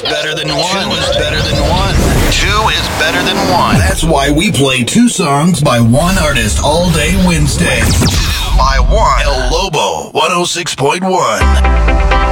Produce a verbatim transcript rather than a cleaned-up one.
better than one. Two is better than one. Two is better than one. That's why we play two songs by one artist all day Wednesday. By one. El Lobo, one oh six point one.